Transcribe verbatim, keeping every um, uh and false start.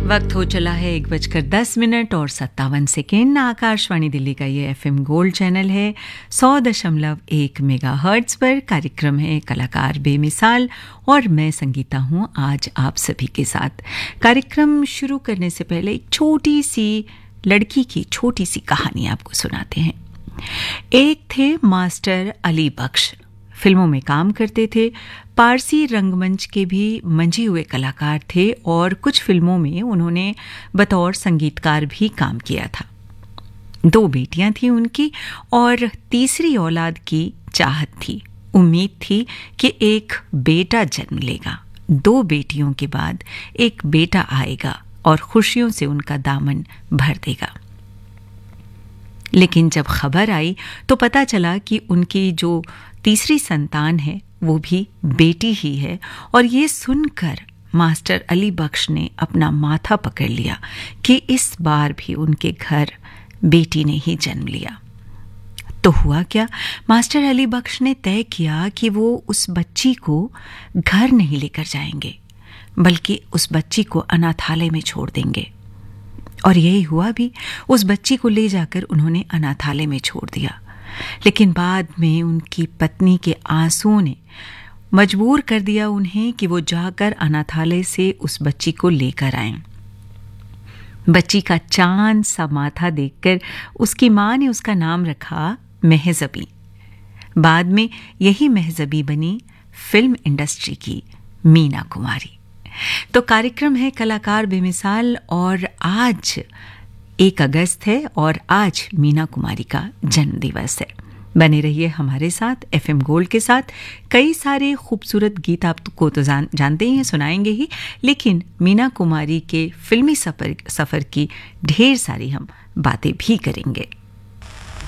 वक्त हो चला है एक बजकर दस मिनट और सत्तावन सेकेंड। आकाशवाणी दिल्ली का ये एफएम गोल्ड चैनल है सौ दशमलव एक मेगा हर्ट्ज पर। कार्यक्रम है कलाकार बेमिसाल और मैं संगीता हूँ आज आप सभी के साथ। कार्यक्रम शुरू करने से पहले एक छोटी सी लड़की की छोटी सी कहानी आपको सुनाते हैं। एक थे मास्टर अली बख्श, फिल्मों में काम करते थे, पारसी रंगमंच के भी मंझे हुए कलाकार थे और कुछ फिल्मों में उन्होंने बतौर संगीतकार भी काम किया था। दो बेटियां थी उनकी और तीसरी औलाद की चाहत थी, उम्मीद थी कि एक बेटा जन्म लेगा। दो बेटियों के बाद एक बेटा आएगा और खुशियों से उनका दामन भर देगा। लेकिन जब खबर आई तो पता चला कि उनकी जो तीसरी संतान है वो भी बेटी ही है। और ये सुनकर मास्टर अली बख्श ने अपना माथा पकड़ लिया कि इस बार भी उनके घर बेटी ने ही जन्म लिया। तो हुआ क्या, मास्टर अली बख्श ने तय किया कि वो उस बच्ची को घर नहीं लेकर जाएंगे बल्कि उस बच्ची को अनाथालय में छोड़ देंगे। और यही हुआ भी, उस बच्ची को ले जाकर उन्होंने अनाथालय में छोड़ दिया। लेकिन बाद में उनकी पत्नी के आंसुओं ने मजबूर कर दिया उन्हें कि वो जाकर अनाथालय से उस बच्ची को लेकर आएं। बच्ची का चांद सा माथा देखकर उसकी मां ने उसका नाम रखा महजबी। बाद में यही महजबी बनी फिल्म इंडस्ट्री की मीना कुमारी। तो कार्यक्रम है कलाकार बेमिसाल और आज एक अगस्त है और आज मीना कुमारी का जन्म दिवस है। बने रहिए हमारे साथ एफएम गोल्ड के साथ। कई सारे खूबसूरत गीत आपको तो जान, जानते ही हैं, सुनाएंगे ही, लेकिन मीना कुमारी के फिल्मी सफर सफर की ढेर सारी हम बातें भी करेंगे।